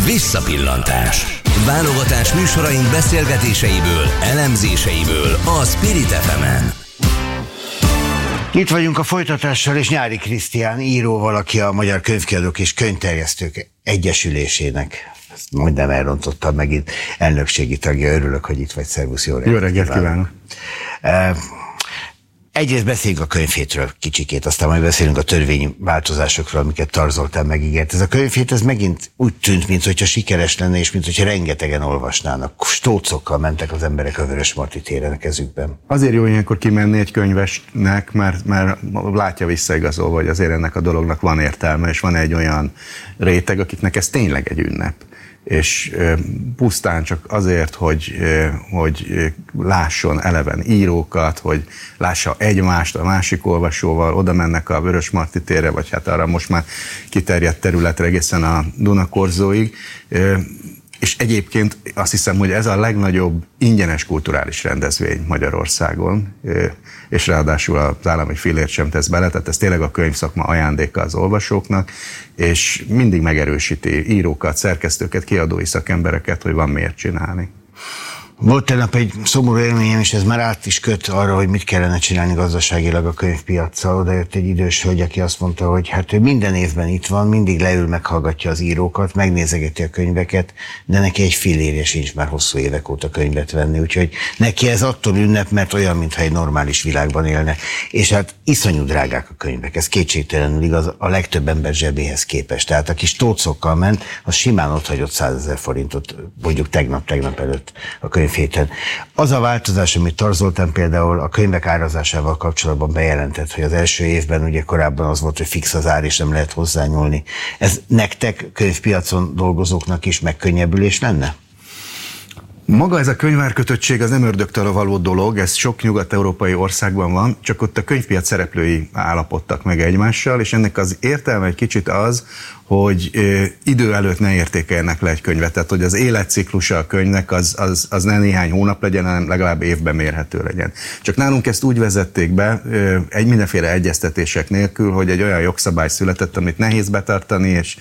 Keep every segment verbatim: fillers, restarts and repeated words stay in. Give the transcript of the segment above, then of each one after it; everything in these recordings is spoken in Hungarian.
Visszapillantás. Válogatás műsoraink beszélgetéseiből, elemzéseiből a Spirit ef emen. Itt vagyunk a folytatással, és Nyári Krisztián íróval, aki a Magyar Könyvkiadók és Könyvterjesztők Egyesülésének, ezt majdnem elrontottam megint, elnökségi tagja. Örülök, hogy itt vagy. Szervusz, jó reggelt! Jó reggelt kívánok! kívánok. Egyrészt beszéljünk a könyvhétről kicsikét, aztán majd beszélünk a törvényi változásokról, amiket Tar Zoltán megígért. Ez a könyvhét, ez megint úgy tűnt, mintha sikeres lenne, és mintha rengetegen olvasnának. Stócokkal mentek az emberek a Vörösmarty téren a kezükben. Azért jó ilyenkor kimenni egy könyvesnek, mert, mert látja visszaigazolva, hogy azért ennek a dolognak van értelme, és van egy olyan réteg, akiknek ez tényleg egy ünnep. És pusztán csak azért, hogy, hogy lásson eleven írókat, hogy lássa egymást a másik olvasóval, oda mennek a Vörösmarty térre, vagy hát arra most már kiterjedt területre egészen a Dunakorzóig. És egyébként azt hiszem, hogy ez a legnagyobb ingyenes kulturális rendezvény Magyarországon, és ráadásul az állami fillért sem tesz bele, tehát ez tényleg a könyvszakma ajándéka az olvasóknak, és mindig megerősíti írókat, szerkesztőket, kiadói szakembereket, hogy van miért csinálni. Volt tegnap egy szomorú élményem, és ez már át is köt arra, hogy mit kellene csinálni gazdaságilag a könyvpiaccal. Oda jött egy idős hölgy, aki azt mondta, hogy hát ő minden évben itt van, mindig leül, meghallgatja az írókat, megnézegeti a könyveket, de neki egy fillérje sincs már hosszú évek óta könyvet venni, úgyhogy neki ez attól ünnep, mert olyan, mintha egy normális világban élne. És hát iszonyú drágák a könyvek, ez kétségtelenül igaz a legtöbb ember zsebéhez képest. Tehát aki stócokkal ment, az simán ott hagyott százezer forintot, mondjuk tegnap-tegnap előtt a könyv héten. Az a változás, amit Tar Zoltán például a könyvek árazásával kapcsolatban bejelentett, hogy az első évben ugye korábban az volt, hogy fix az ár és nem lehet hozzányúlni. Ez nektek könyvpiacon dolgozóknak is megkönnyebbülés lenne? Maga ez a könyvárkötöttség az nem ördögtől való dolog, ez sok nyugat-európai országban van, csak ott a könyvpiac szereplői állapodtak meg egymással, és ennek az értelme egy kicsit az, hogy idő előtt ne értékeljenek le egy könyvet, tehát hogy az életciklusa a könyvnek az, az, az ne néhány hónap legyen, hanem legalább évben mérhető legyen. Csak nálunk ezt úgy vezették be, egy mindenféle egyeztetések nélkül, hogy egy olyan jogszabály született, amit nehéz betartani, és,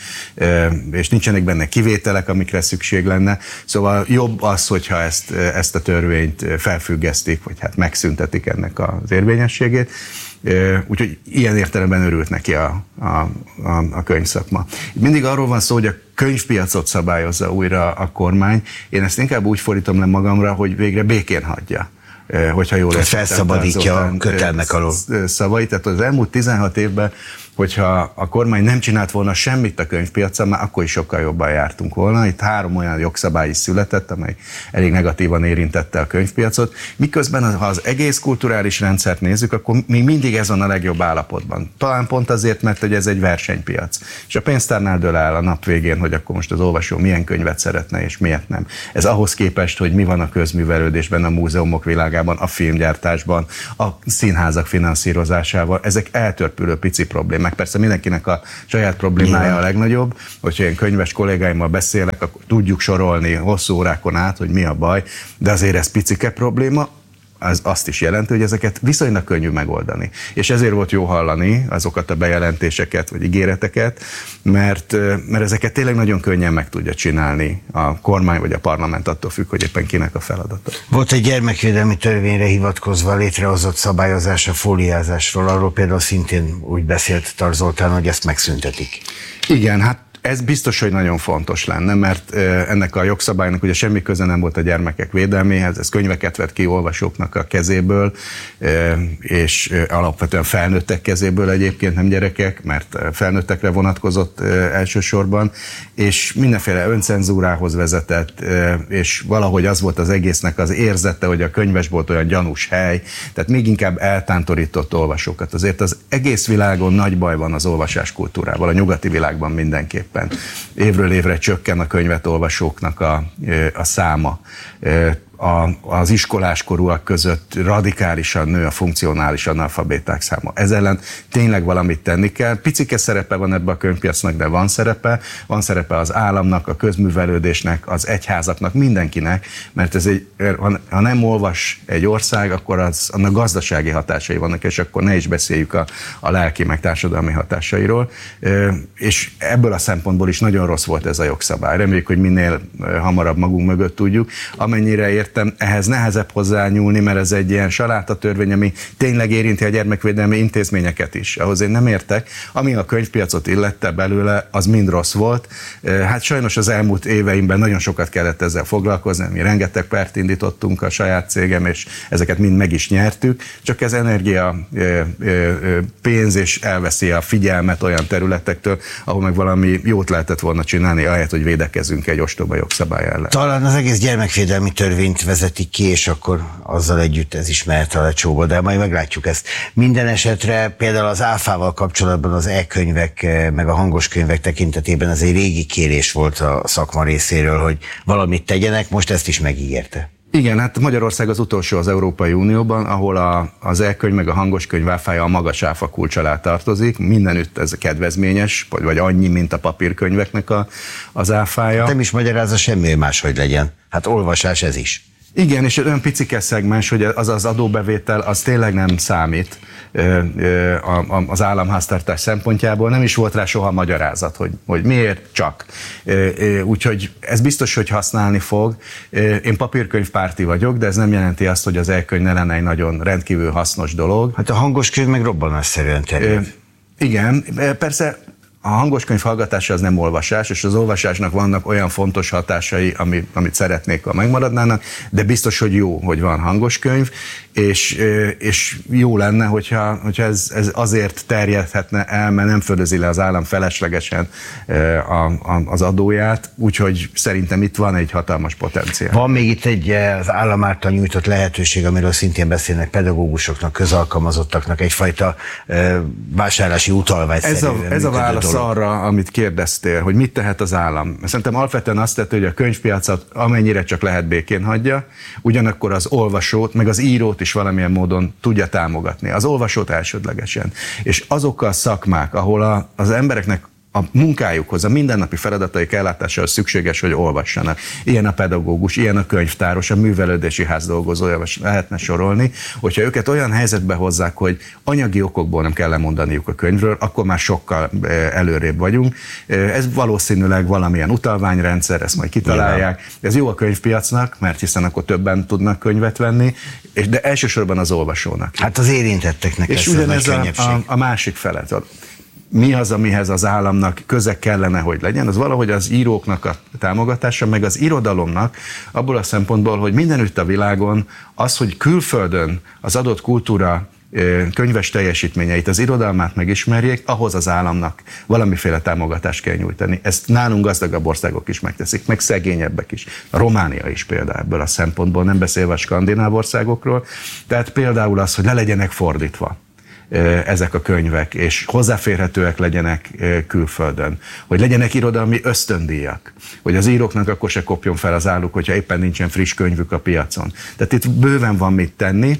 és nincsenek benne kivételek, amikre szükség lenne. Szóval jobb az, hogyha ezt, ezt a törvényt felfüggesztik, vagy hát megszüntetik ennek az érvényességét. Úgyhogy ilyen értelemben örült neki a, a, a, a könyvszakma. Mindig arról van szó, hogy a könyvpiacot szabályozza újra a kormány. Én ezt inkább úgy fordítom le magamra, hogy végre békén hagyja. Hogyha jól értettem, felszabadítja a kötelmek alól szavait. Tehát az elmúlt tizenhat évben, hogyha a kormány nem csinált volna semmit a könyvpiacon, már akkor is sokkal jobban jártunk volna. Itt három olyan jogszabály is született, amely elég negatívan érintette a könyvpiacot. Miközben, ha az egész kulturális rendszert nézzük, akkor még mindig ez van a legjobb állapotban. Talán pont azért, mert hogy ez egy versenypiac. És a pénztárnál dől el a nap végén, hogy akkor most az olvasó milyen könyvet szeretne, és miért nem. Ez ahhoz képest, hogy mi van a közművelődésben, a múzeumok világában, a filmgyártásban, a színházak finanszírozásával. Ezek eltörpülő pici problémák. Meg persze mindenkinek a saját problémája a legnagyobb, hogyha én könyves kollégáimmal beszélek, akkor tudjuk sorolni hosszú órákon át, hogy mi a baj, de azért ez picike probléma, az azt is jelenti, hogy ezeket viszonylag könnyű megoldani. És ezért volt jó hallani azokat a bejelentéseket, vagy ígéreteket, mert, mert ezeket tényleg nagyon könnyen meg tudja csinálni a kormány, vagy a parlament, attól függ, hogy éppen kinek a feladata. Volt egy gyermekvédelmi törvényre hivatkozva létrehozott szabályozás a fóliázásról, arról például szintén úgy beszélt Tar Zoltán, hogy ezt megszüntetik. Igen, hát ez biztos, hogy nagyon fontos lenne, mert ennek a jogszabálynak ugye semmi köze nem volt a gyermekek védelméhez, ez könyveket vett ki olvasóknak a kezéből, és alapvetően felnőttek kezéből egyébként, nem gyerekek, mert felnőttekre vonatkozott elsősorban, és mindenféle öncenzúrához vezetett, és valahogy az volt az egésznek az érzete, hogy a könyvesbolt olyan gyanús hely, tehát még inkább eltántorított olvasókat. Azért az egész világon nagy baj van az olvasás kultúrával, a nyugati világban mindenképp. Évről évre csökken a könyvet olvasóknak a, a száma. a, az iskoláskorúak között radikálisan nő a funkcionális analfabéták száma. Ez ellen tényleg valamit tenni kell. Picike szerepe van ebben a könyvpiacnak, de van szerepe. Van szerepe az államnak, a közművelődésnek, az egyházaknak, mindenkinek, mert ez egy, ha nem olvas egy ország, akkor az, annak gazdasági hatásai vannak, és akkor ne is beszéljük a, a lelki meg társadalmi hatásairól. És ebből a szempontból is nagyon rossz volt ez a jogszabály. Reméljük, hogy minél hamarabb magunk mögött tudjuk. Amennyire értem, ehhez nehezebb hozzányúlni, mert ez egy ilyen salátatörvény, ami tényleg érinti a gyermekvédelmi intézményeket is. Ahhoz én nem értek. Ami a könyvpiacot illette belőle, az mind rossz volt. Hát sajnos az elmúlt éveimben nagyon sokat kellett ezzel foglalkozni, mi rengeteg pert indítottunk a saját cégem, és ezeket mind meg is nyertük. Csak ez energia, pénz, és elveszi a figyelmet olyan területektől, ahol meg valami jót lehetett volna csinálni, ahelyett, hogy védekezünk egy ostoba jogszabály ellen. Talán az egész gyermekvédelmi törvényt vezetik ki, és akkor azzal együtt ez is mehet a lecsóba, de majd meglátjuk ezt. Minden esetre például az áfával kapcsolatban az e-könyvek meg a hangos könyvek tekintetében ez egy régi kérés volt a szakma részéről, hogy valamit tegyenek, most ezt is megígérte. Igen, hát Magyarország az utolsó az Európai Unióban, ahol a, az e-könyv meg a hangos könyv áfája a magas áfa kulcs alá tartozik. Mindenütt ez kedvezményes, vagy, vagy annyi, mint a papírkönyveknek a, az áfája. Nem is magyarázza semmi máshogy legyen. Hát olvasás ez is. Igen, és olyan picike szegmens, hogy az az adóbevétel, az tényleg nem számít az államháztartás szempontjából, nem is volt rá soha magyarázat, hogy, hogy miért csak. Úgyhogy ez biztos, hogy használni fog. Én papírkönyvpárti vagyok, de ez nem jelenti azt, hogy az e-könyv ne lenne egy nagyon rendkívül hasznos dolog. Hát a hangos könyv meg robbanásszerűen terjed. Igen, persze a hangos könyv hallgatása az nem olvasás, és az olvasásnak vannak olyan fontos hatásai, ami, amit szeretnék, ha megmaradnának, de biztos, hogy jó, hogy van hangos könyv, és, és jó lenne, hogyha, hogyha ez, ez azért terjedhetne el, mert nem fölözi le az állam feleslegesen a, a, az adóját, úgyhogy szerintem itt van egy hatalmas potenciál. Van még itt egy az állam által nyújtott lehetőség, amiről szintén beszélnek pedagógusoknak, közalkalmazottaknak, egyfajta vásárlási utalvány. Ez a, ez a válasz arra, amit kérdeztél, hogy mit tehet az állam. Szerintem alapvetően azt tett, hogy a könyvpiacot amennyire csak lehet békén hagyja, ugyanakkor az olvasót, meg az írót is valamilyen módon tudja támogatni. Az olvasót elsődlegesen. És azok a szakmák, ahol a, az embereknek a munkájukhoz, a mindennapi feladataik ellátásához szükséges, hogy olvassanak. Ilyen a pedagógus, ilyen a könyvtáros, a művelődési ház dolgozója, lehetne sorolni. Hogyha őket olyan helyzetbe hozzák, hogy anyagi okokból nem kell lemondaniuk a könyvről, akkor már sokkal előrébb vagyunk. Ez valószínűleg valamilyen utalványrendszer, ezt majd kitalálják. Ez jó a könyvpiacnak, mert hiszen akkor többen tudnak könyvet venni, de elsősorban az olvasónak. Hát az érintetteknek és lesz ugyanez a, a, a másik felet. Mi az, amihez az államnak köze kellene, hogy legyen? Az valahogy az íróknak a támogatása, meg az irodalomnak abból a szempontból, hogy mindenütt a világon az, hogy külföldön az adott kultúra könyves teljesítményeit, az irodalmát megismerjék, ahhoz az államnak valamiféle támogatást kell nyújtani. Ezt nálunk gazdagabb országok is megteszik, meg szegényebbek is. A Románia is például ebből a szempontból, nem beszélve a skandináv országokról. Tehát például az, hogy le legyenek fordítva ezek a könyvek, és hozzáférhetőek legyenek külföldön, hogy legyenek irodalmi ösztöndíjak, hogy az íróknak akkor se kopjon fel az álluk, hogyha éppen nincsen friss könyvük a piacon. Tehát itt bőven van mit tenni,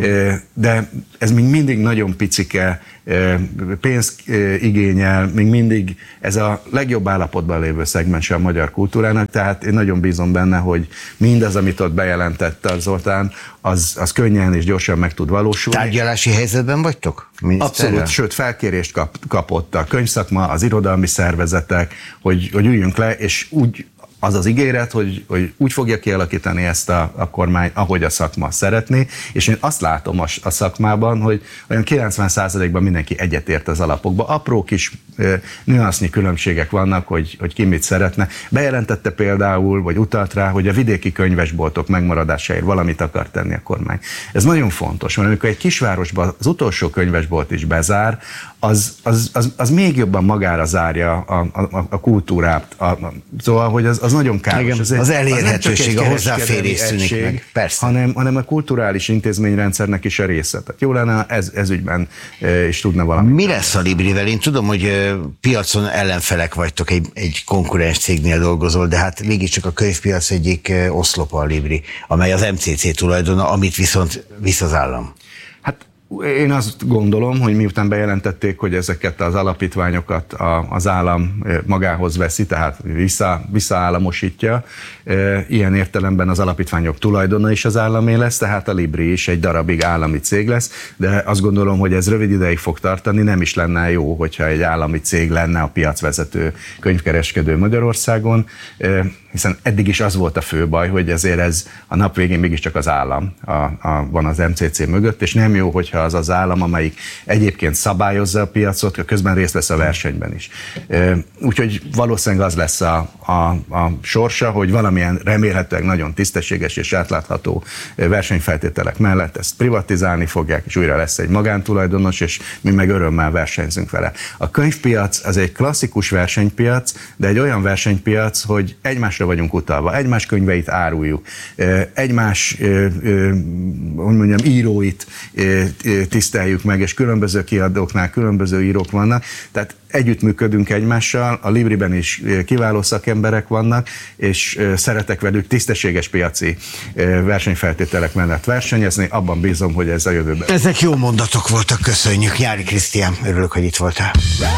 de ez még mindig nagyon picike, pénzt igényel, még mindig ez a legjobb állapotban lévő szegmense a magyar kultúrának, tehát én nagyon bízom benne, hogy mindaz, amit ott bejelentett a Zoltán, az, az könnyen és gyorsan meg tud valósulni. Tárgyalási helyzetben vagytok? Abszolút, sőt felkérést kap, kapott a könyvszakma, az irodalmi szervezetek, hogy, hogy üljünk le, és úgy az az ígéret, hogy, hogy úgy fogja kialakítani ezt a, a kormány, ahogy a szakma szeretné, és én azt látom a, a szakmában, hogy olyan kilencven százalékban mindenki egyetért az alapokba. Apró kis e, nüansznyi különbségek vannak, hogy, hogy ki mit szeretne. Bejelentette például, vagy utalt rá, hogy a vidéki könyvesboltok megmaradásáért valamit akar tenni a kormány. Ez nagyon fontos, mert amikor egy kisvárosban az utolsó könyvesbolt is bezár, az, az, az, az még jobban magára zárja a, a, a kultúrát. A, a, szóval, hogy az, az az nagyon káros. Igen, az, egy, az elérhetőség, az a hozzáférés szűnik meg. Persze. Hanem, hanem a kulturális intézményrendszernek is a része. Tehát jó lenne, ez, ez ügyben e, is tudna valamit. Mi lesz a Librivel? Én tudom, hogy e, piacon ellenfelek vagytok, egy, egy konkurens cégnél dolgozol, de hát mégiscsak a könyvpiac egyik e, oszlopa a Libri, amely az em cé cé tulajdona, amit viszont visz az állam. Hát én azt gondolom, hogy miután bejelentették, hogy ezeket az alapítványokat az állam magához veszi, tehát vissza, visszaállamosítja, ilyen értelemben az alapítványok tulajdona is az államé lesz, tehát a Libri is egy darabig állami cég lesz, de azt gondolom, hogy ez rövid ideig fog tartani, nem is lenne jó, hogyha egy állami cég lenne a piacvezető könyvkereskedő Magyarországon, hiszen eddig is az volt a fő baj, hogy ezért ez a nap végén mégiscsak az állam a, a, van az em cé cé mögött, és nem jó, hogyha az az állam, amelyik egyébként szabályozza a piacot, közben részt vesz a versenyben is. Úgyhogy valószínűleg az lesz a, a, a sorsa, hogy valamilyen remélhetőleg nagyon tisztességes és átlátható versenyfeltételek mellett ezt privatizálni fogják, és újra lesz egy magántulajdonos, és mi meg örömmel versenyzünk vele. A könyvpiac az egy klasszikus versenypiac, de egy olyan versenypiac, hogy egymásra vagyunk utalva, egymás könyveit áruljuk, egymás, hogy mondjam, íróit tiszteljük meg, és különböző kiadóknál különböző írók vannak, tehát együttműködünk egymással, a Libriben is kiváló szakemberek vannak, és szeretek velük tisztességes piaci versenyfeltételek mellett versenyezni, abban bízom, hogy ez a jövőben. Ezek jó mondatok voltak, köszönjük. Jári Krisztián, örülök, hogy itt voltál.